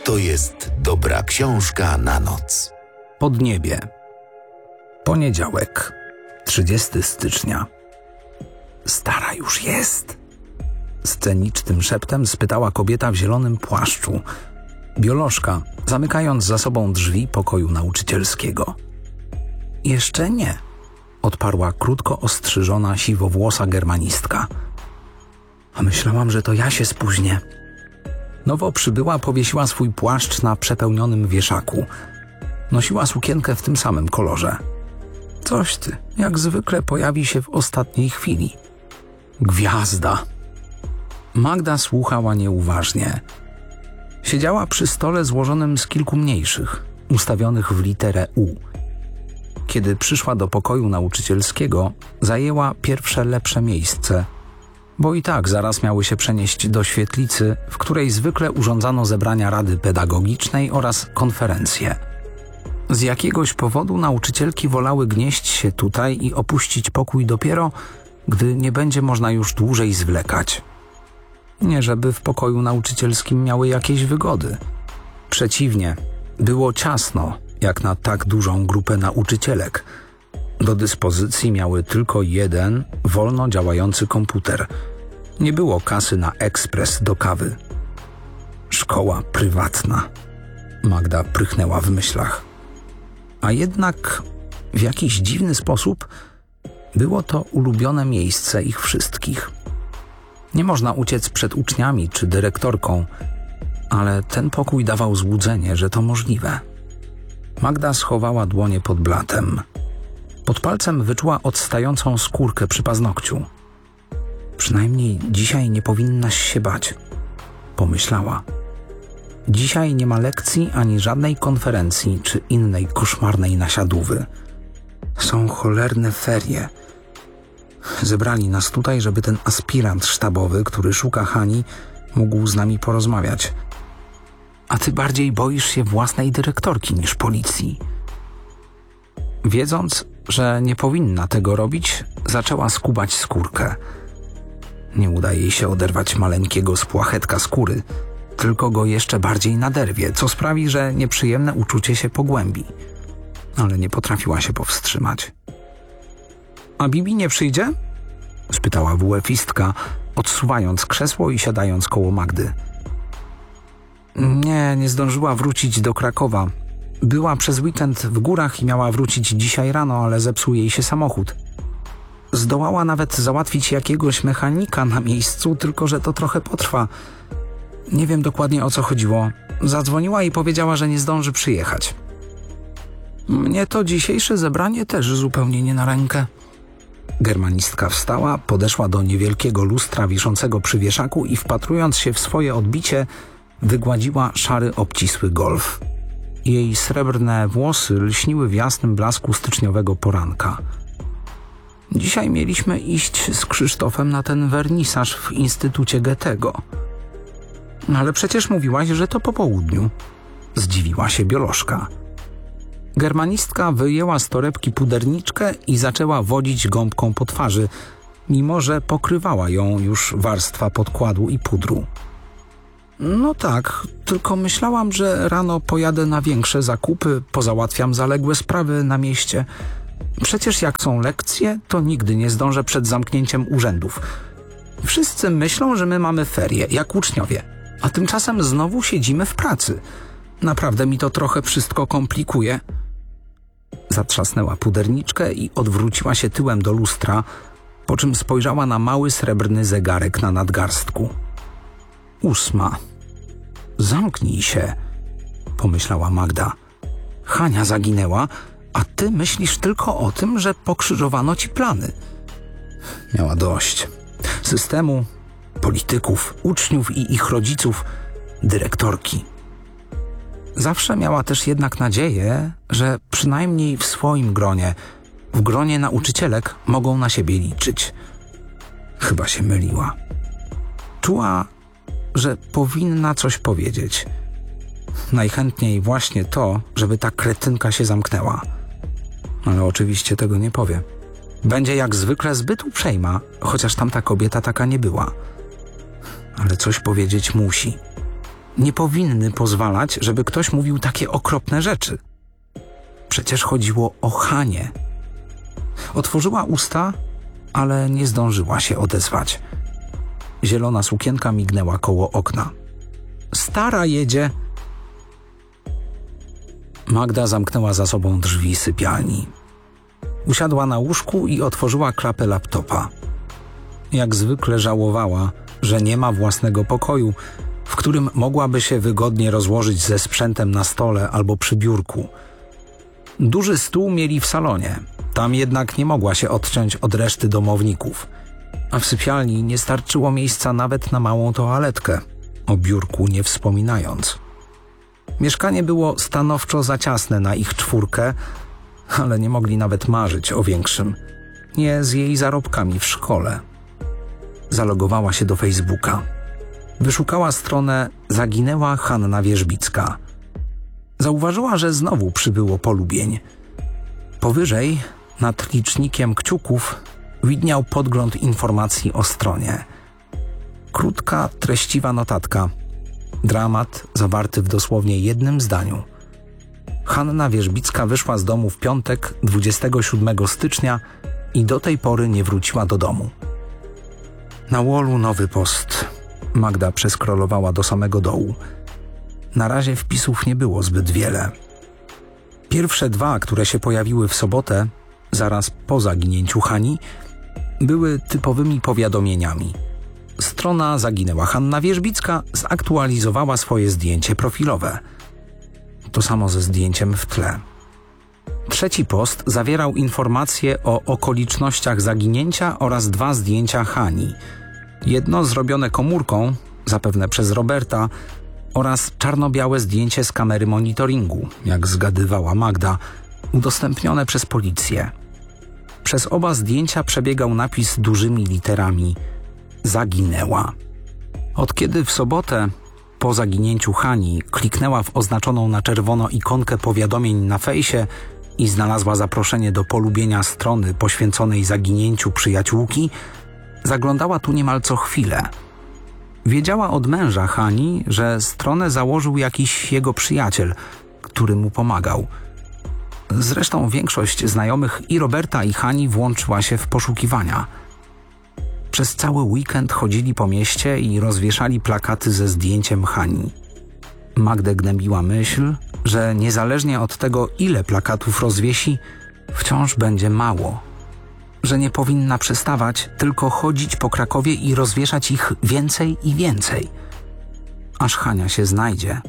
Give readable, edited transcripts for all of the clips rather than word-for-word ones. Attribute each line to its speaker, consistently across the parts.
Speaker 1: To jest dobra książka na noc.
Speaker 2: Podniebie. Poniedziałek, 30 stycznia. Stara już jest? Scenicznym szeptem spytała kobieta w zielonym płaszczu. Biolożka, zamykając za sobą drzwi pokoju nauczycielskiego. Jeszcze nie, odparła krótko ostrzyżona, siwowłosa germanistka. A myślałam, że to ja się spóźnię. Nowo przybyła powiesiła swój płaszcz na przepełnionym wieszaku. Nosiła sukienkę w tym samym kolorze. Coś ty, jak zwykle pojawi się w ostatniej chwili. Gwiazda. Magda słuchała nieuważnie. Siedziała przy stole złożonym z kilku mniejszych, ustawionych w literę U. Kiedy przyszła do pokoju nauczycielskiego, zajęła pierwsze lepsze miejsce, bo i tak zaraz miały się przenieść do świetlicy, w której zwykle urządzano zebrania Rady Pedagogicznej oraz konferencje. Z jakiegoś powodu nauczycielki wolały gnieść się tutaj i opuścić pokój dopiero, gdy nie będzie można już dłużej zwlekać. Nie żeby w pokoju nauczycielskim miały jakieś wygody. Przeciwnie, było ciasno, jak na tak dużą grupę nauczycielek. Do dyspozycji miały tylko jeden wolno działający komputer. Nie było kasy na ekspres do kawy. Szkoła prywatna. Magda prychnęła w myślach. A jednak w jakiś dziwny sposób było to ulubione miejsce ich wszystkich. Nie można uciec przed uczniami czy dyrektorką, ale ten pokój dawał złudzenie, że to możliwe. Magda schowała dłonie pod blatem. Pod palcem wyczuła odstającą skórkę przy paznokciu. Przynajmniej dzisiaj nie powinnaś się bać, pomyślała. Dzisiaj nie ma lekcji ani żadnej konferencji czy innej koszmarnej nasiadówy. Są cholerne ferie. Zebrali nas tutaj, żeby ten aspirant sztabowy, który szuka Hani, mógł z nami porozmawiać. A ty bardziej boisz się własnej dyrektorki niż policji. Wiedząc, że nie powinna tego robić, zaczęła skubać skórkę. Nie uda jej się oderwać maleńkiego spłachetka skóry, tylko go jeszcze bardziej naderwie, co sprawi, że nieprzyjemne uczucie się pogłębi. Ale nie potrafiła się powstrzymać. A Bibi nie przyjdzie? Spytała WF-istka, odsuwając krzesło i siadając koło Magdy. Nie zdążyła wrócić do Krakowa. Była przez weekend w górach i miała wrócić dzisiaj rano, ale zepsuł jej się samochód. Zdołała nawet załatwić jakiegoś mechanika na miejscu, tylko że to trochę potrwa. Nie wiem dokładnie, o co chodziło. Zadzwoniła i powiedziała, że nie zdąży przyjechać. Mnie to dzisiejsze zebranie też zupełnie nie na rękę. Germanistka wstała, podeszła do niewielkiego lustra wiszącego przy wieszaku i wpatrując się w swoje odbicie, wygładziła szary, obcisły golf. Jej srebrne włosy lśniły w jasnym blasku styczniowego poranka. Dzisiaj mieliśmy iść z Krzysztofem na ten wernisaż w Instytucie Goethego. Ale przecież mówiłaś, że to po południu. Zdziwiła się biolożka. Germanistka wyjęła z torebki puderniczkę i zaczęła wodzić gąbką po twarzy, mimo że pokrywała ją już warstwa podkładu i pudru. No tak, tylko myślałam, że rano pojadę na większe zakupy, pozałatwiam zaległe sprawy na mieście. Przecież jak są lekcje, to nigdy nie zdążę przed zamknięciem urzędów. Wszyscy myślą, że my mamy ferie, jak uczniowie, a tymczasem znowu siedzimy w pracy. Naprawdę mi to trochę wszystko komplikuje. Zatrzasnęła puderniczkę i odwróciła się tyłem do lustra, po czym spojrzała na mały srebrny zegarek na nadgarstku. 8. Zamknij się, pomyślała Magda. Hania zaginęła, a ty myślisz tylko o tym, że pokrzyżowano ci plany. Miała dość. Systemu, polityków, uczniów i ich rodziców, dyrektorki. Zawsze miała też jednak nadzieję, że przynajmniej w swoim gronie, w gronie nauczycielek, mogą na siebie liczyć. Chyba się myliła. Czuła, że powinna coś powiedzieć. Najchętniej właśnie to, żeby ta kretynka się zamknęła. Ale oczywiście tego nie powie. Będzie jak zwykle zbyt uprzejma, chociaż tamta kobieta taka nie była. Ale coś powiedzieć musi. nie powinny pozwalać, żeby ktoś mówił takie okropne rzeczy. Przecież chodziło o Hanię. Otworzyła usta, ale nie zdążyła się odezwać. Zielona sukienka mignęła koło okna. Stara jedzie. Magda zamknęła za sobą drzwi sypialni. Usiadła na łóżku i otworzyła klapę laptopa. Jak zwykle żałowała, że nie ma własnego pokoju, w którym mogłaby się wygodnie rozłożyć ze sprzętem na stole albo przy biurku. Duży stół mieli w salonie, tam jednak nie mogła się odciąć od reszty domowników, a w sypialni nie starczyło miejsca nawet na małą toaletkę, o biurku nie wspominając. Mieszkanie było stanowczo za ciasne na ich czwórkę, ale nie mogli nawet marzyć o większym. Nie z jej zarobkami w szkole. Zalogowała się do Facebooka. Wyszukała stronę Zaginęła Hanna Wierzbicka. Zauważyła, że znowu przybyło polubień. Powyżej, nad licznikiem kciuków, widniał podgląd informacji o stronie. Krótka, treściwa notatka. Dramat zawarty w dosłownie jednym zdaniu. Hanna Wierzbicka wyszła z domu w piątek 27 stycznia i do tej pory nie wróciła do domu. Na wallu nowy post. Magda przeskrolowała do samego dołu. Na razie wpisów nie było zbyt wiele. Pierwsze dwa, które się pojawiły w sobotę, zaraz po zaginięciu Hani, były typowymi powiadomieniami. Strona Zaginęła Hanna Wierzbicka zaktualizowała swoje zdjęcie profilowe. To samo ze zdjęciem w tle. Trzeci post zawierał informacje o okolicznościach zaginięcia oraz dwa zdjęcia Hani. Jedno zrobione komórką, zapewne przez Roberta, oraz czarno-białe zdjęcie z kamery monitoringu, jak zgadywała Magda, udostępnione przez policję. Przez oba zdjęcia przebiegał napis dużymi literami Zaginęła. Od kiedy w sobotę, po zaginięciu Hani, kliknęła w oznaczoną na czerwono ikonkę powiadomień na fejsie i znalazła zaproszenie do polubienia strony poświęconej zaginięciu przyjaciółki, zaglądała tu niemal co chwilę. Wiedziała od męża Hani, że stronę założył jakiś jego przyjaciel, który mu pomagał. Zresztą większość znajomych i Roberta, i Hani włączyła się w poszukiwania. Przez cały weekend chodzili po mieście i rozwieszali plakaty ze zdjęciem Hani. Magdę gnębiła myśl, że niezależnie od tego, ile plakatów rozwiesi, wciąż będzie mało. Że nie powinna przestawać, tylko chodzić po Krakowie i rozwieszać ich więcej i więcej. Aż Hania się znajdzie.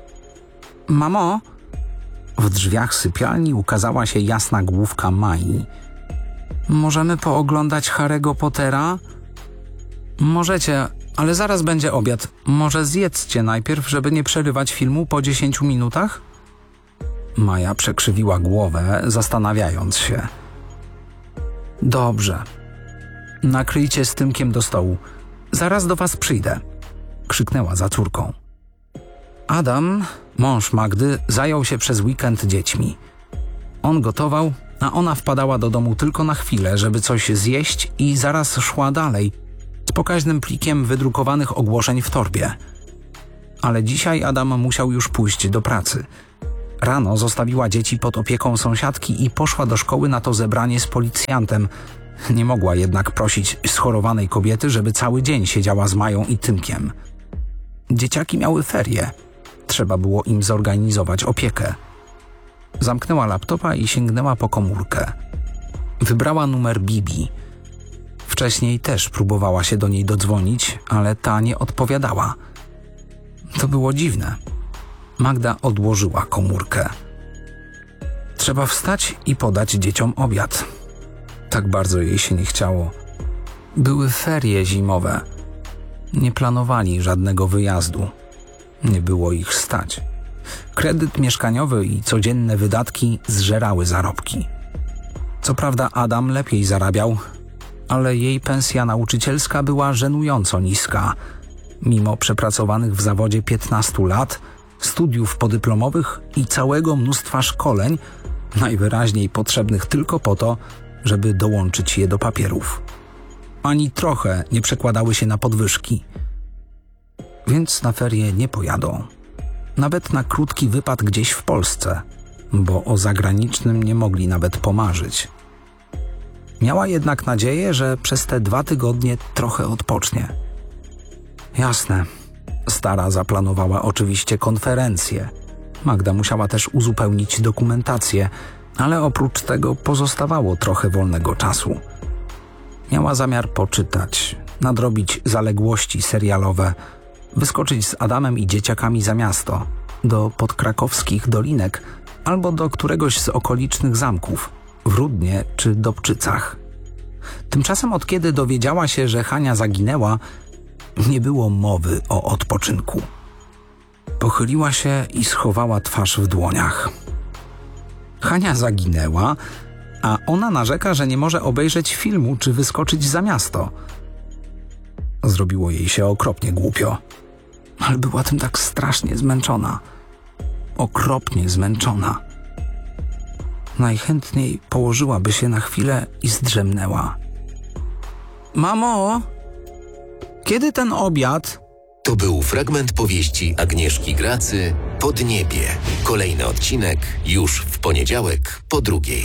Speaker 2: Mamo? W drzwiach sypialni ukazała się jasna główka Mai. Możemy pooglądać Harry'ego Pottera? Możecie, ale zaraz będzie obiad. Może zjedzcie najpierw, żeby nie przerywać filmu po 10 minutach? Maja przekrzywiła głowę, zastanawiając się. Dobrze. Nakryjcie z tymkiem do stołu. Zaraz do was przyjdę. Krzyknęła za córką. Adam, mąż Magdy, zajął się przez weekend dziećmi. On gotował, a ona wpadała do domu tylko na chwilę, żeby coś zjeść i zaraz szła dalej, z pokaźnym plikiem wydrukowanych ogłoszeń w torbie. Ale dzisiaj Adam musiał już pójść do pracy. Rano zostawiła dzieci pod opieką sąsiadki i poszła do szkoły na to zebranie z policjantem. Nie mogła jednak prosić schorowanej kobiety, żeby cały dzień siedziała z Mają i Tymkiem. Dzieciaki miały ferie. Trzeba było im zorganizować opiekę. Zamknęła laptopa i sięgnęła po komórkę. Wybrała numer Bibi. Wcześniej też próbowała się do niej dodzwonić, ale ta nie odpowiadała. To było dziwne. Magda odłożyła komórkę. Trzeba wstać i podać dzieciom obiad. Tak bardzo jej się nie chciało. Były ferie zimowe. Nie planowali żadnego wyjazdu. Nie było ich stać. Kredyt mieszkaniowy i codzienne wydatki zżerały zarobki. Co prawda Adam lepiej zarabiał, ale jej pensja nauczycielska była żenująco niska. Mimo przepracowanych w zawodzie 15 lat, studiów podyplomowych i całego mnóstwa szkoleń, najwyraźniej potrzebnych tylko po to, żeby dołączyć je do papierów. Ani trochę nie przekładały się na podwyżki. więc na ferie nie pojadą. Nawet na krótki wypad gdzieś w Polsce, bo o zagranicznym nie mogli nawet pomarzyć. Miała jednak nadzieję, że przez te 2 tygodnie trochę odpocznie. Jasne. Stara zaplanowała oczywiście konferencję. Magda musiała też uzupełnić dokumentację, ale oprócz tego pozostawało trochę wolnego czasu. Miała zamiar poczytać, nadrobić zaległości serialowe, wyskoczyć z Adamem i dzieciakami za miasto, do podkrakowskich dolinek albo do któregoś z okolicznych zamków, w Rudnie czy Dobczycach. Tymczasem od kiedy dowiedziała się, że Hania zaginęła, nie było mowy o odpoczynku. Pochyliła się i schowała twarz w dłoniach. Hania zaginęła, a ona narzeka, że nie może obejrzeć filmu czy wyskoczyć za miasto. Zrobiło jej się okropnie głupio, ale była tym tak strasznie zmęczona. Okropnie zmęczona. Najchętniej położyłaby się na chwilę i zdrzemnęła. Mamo, kiedy ten obiad?
Speaker 1: To był fragment powieści Agnieszki Gracy Podniebie. Kolejny odcinek już w poniedziałek po 2:00.